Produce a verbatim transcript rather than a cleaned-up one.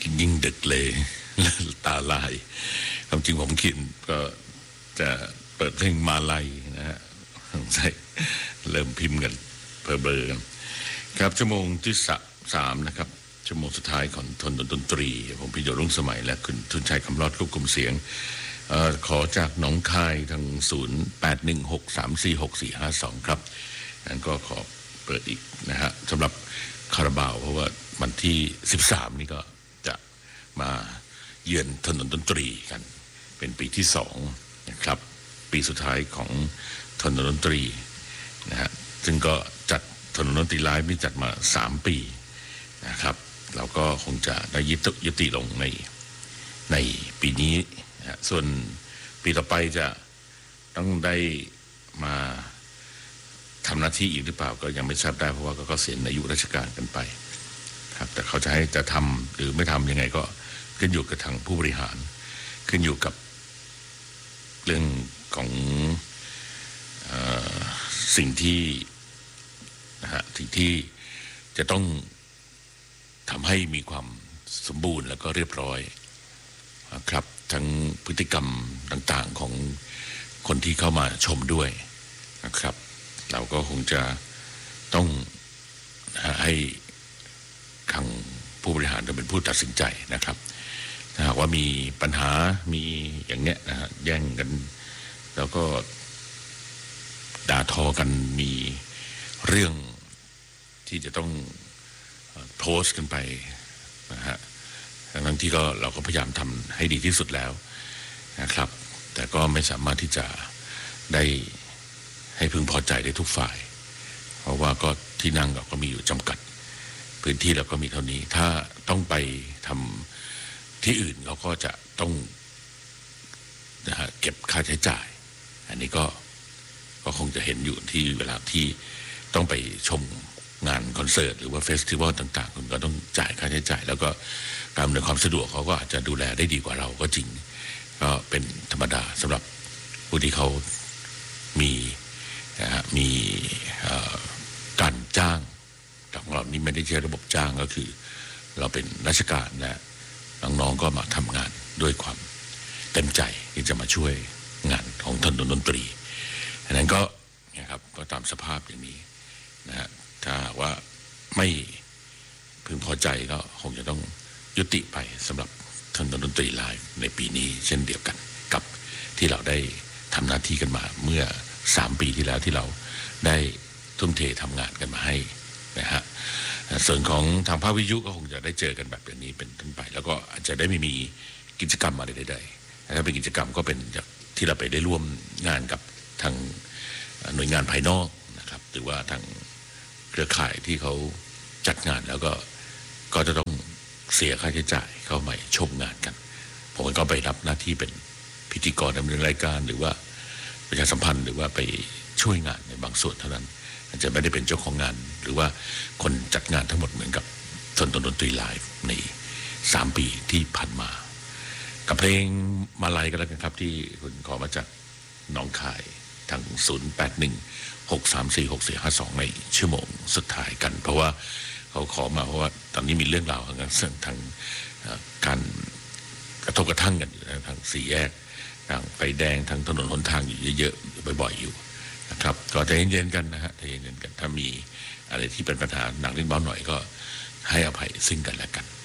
ยิ่งดึกเลยตาลายความจริงผมคิดก็จะเปิดเพลงมาลัยนะฮะใช่เริ่มพิมพ์กันเพลอเบลอกันครับชั่วโมงที่สามนะครับชั่วโมงสุดท้ายของทนดนตรีผมพิโยรุ่งสมัยและคุณทุนชัยคำรอดควบคุมเสียงเอ่อขอจากหนองคายทางศูนย์ แปด หนึ่ง หก สาม สี่ หก สี่ ห้า สองครับนั้นก็ขอเปิดอีกนะฮะสำหรับคาราบาวเพราะว่าวันที่สิบสามนี่ก็จะมาเยือนถนนดนตรีกันเป็นปีที่สองนะครับปีสุดท้ายของถนนดนตรีนะฮะซึ่งก็จัดถนนดนตรีไลฟ์นี่จัดมาสามปีนะครับเราก็คงจะได้ยุติยุติลงในในปีนี้นะส่วนปีต่อไปจะต้องได้มาทำหน้าที่อีกหรือเปล่าก็ยังไม่ทราบได้เพราะว่าก็เกษียณอายุราชการกันไปครับแต่เขาจะให้จะทำหรือไม่ทำยังไงก็ขึ้นอยู่กับทางผู้บริหารขึ้นอยู่กับเรื่องของเอ่อสิ่งที่นะฮะสิ่งที่จะต้องทำให้มีความสมบูรณ์แล้วก็เรียบร้อยครับทั้งพฤติกรรมต่างๆของคนที่เข้ามาชมด้วยนะครับเราก็คงจะต้องให้ทางผู้บริหารจะเป็นผู้ตัดสินใจนะครับถ้าหากว่ามีปัญหามีอย่างเนี้ยนะฮะแย่งกันแล้วก็ด่าทอกันมีเรื่องที่จะต้องโพสต์กันไปนะฮะทั้งที่ก็เราก็พยายามทำให้ดีที่สุดแล้วนะครับแต่ก็ไม่สามารถที่จะได้ให้พึงพอใจได้ทุกฝ่ายเพราะว่าก็ที่นั่งเราก็มีอยู่จำกัดพื้นที่เราก็มีเท่านี้ถ้าต้องไปทำที่อื่นเราก็จะต้องนะฮะเก็บค่าใช้จ่ายอันนี้ก็ก็คงจะเห็นอยู่ที่เวลาที่ต้องไปชมงานคอนเสิร์ตหรือว่าเฟสติวัลต่างๆคุณก็ต้องจ่ายค่าใช้จ่ายแล้วก็การอำนวยความสะดวกเขาก็อาจจะดูแลได้ดีกว่าเราก็จริงก็เป็นธรรมดาสำหรับผู้ที่เขามีนะฮะมีการจ้างของเรานี่ไม่ได้ใช้ระบบจ้างก็คือเราเป็นราชการนะน้องๆก็มาทำงานด้วยความเต็มใจที่จะมาช่วยงานของถนนดนตรีอันนั้นก็นะครับก็ตามสภาพอย่างนี้นะฮะถ้าว่าไม่พึงพอใจก็คงจะต้องยุติไปสำหรับถนนดนตรีไลฟ์ในปีนี้เช่นเดียวกันกับที่เราได้ทำหน้าที่กันมาเมื่อสามปีที่แล้วที่เราได้ทุ่มเททำงานกันมาให้นะฮะส่วนของทางภาควิทยุก็คงจะได้เจอกันแบบนี้เป็นต้นไปแล้วก็อาจจะได้ไม่มีกิจกรรมอะไรใดๆถ้าเป็นกิจกรรมก็เป็นจากที่เราไปได้ร่วมงานกับทางหน่วยงานภายนอกนะครับหรือว่าทางเครือข่ายที่เขาจัดงานแล้วก็ก็จะต้องเสียค่าใช้จ่ายเข้ามาชมงานกันผมก็ไปรับหน้าที่เป็นพิธีกรดำเนินรายการหรือว่าประชาสัมพันธ์หรือว่าไปช่วยงานในบางส่วนเท่านั้นอาจจะไม่ได้เป็นเจ้าของงานหรือว่าคนจัดงานทั้งหมดเหมือนกับถนนดนตรีไลฟ์ในสามปีที่ผ่านมากับเพลงมาลัยก็แล้วกันครับที่คุณขอมาจากหนองคายทางศูนย์ แปด หนึ่ง หก สาม สี่ หก สี่ ห้า สองในชั่วโมงสุดท้ายกันเพราะว่าเขาขอมาเพราะว่าตอนนี้มีเรื่องราวทางทางการกระทบกระทั่งกันอยู่ทางสี่แยกทางไฟแดงทางถนนหนทางอยู่เยอะๆบ่อยๆอยู่นะครับก็ใจเย็นๆกันนะฮะใจเย็นๆกันถ้ามีอะไรที่เป็นปัญหาหนักนิดเบาหน่อยก็ให้อภัยซึ่งกันและกัน